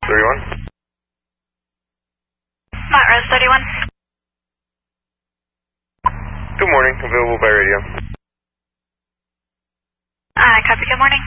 31. Montrose 31. Good morning, available by radio. Copy, good morning.